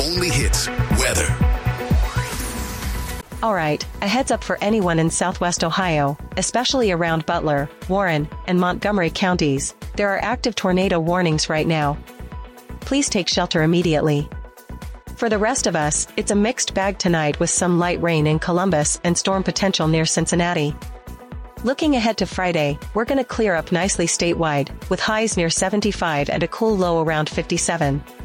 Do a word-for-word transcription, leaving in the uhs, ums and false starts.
only hits, weather. All right, a heads up for anyone in Southwest Ohio, especially around Butler, Warren, and Montgomery counties. There are active tornado warnings right now. Please take shelter immediately. For the rest of us, it's a mixed bag tonight with some light rain in Columbus and storm potential near Cincinnati. Looking ahead to Friday, we're gonna clear up nicely statewide, with highs near seventy-five and a cool low around fifty-seven.